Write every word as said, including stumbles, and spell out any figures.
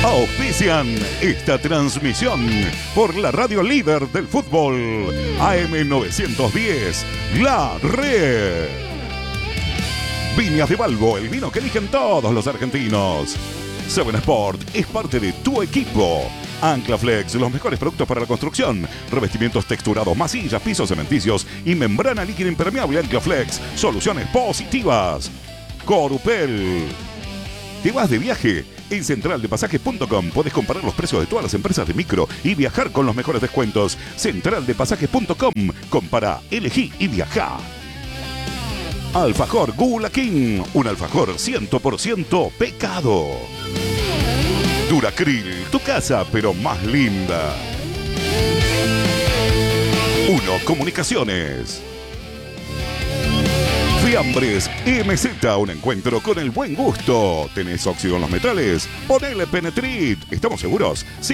Auspician esta transmisión por la radio líder del fútbol, A M novecientos diez, La Red. Viñas de Balbo, el vino que eligen todos los argentinos. Seven Sport es parte de tu equipo. Anclaflex, los mejores productos para la construcción. Revestimientos texturados, masillas, pisos cementicios y membrana líquida impermeable Anclaflex. Soluciones positivas. Corupel. ¿Te vas de viaje? En central de pasajes punto com podés comparar los precios de todas las empresas de micro y viajar con los mejores descuentos. central de pasajes punto com. Compara, elegí y viajá. Alfajor Gula King, un alfajor cien por ciento pecado. Duracril, tu casa pero más linda. Uno Comunicaciones. Fiambres M Z, un encuentro con el buen gusto. ¿Tenés óxido en los metales? Ponele Penetrit. ¿Estamos seguros? Sí.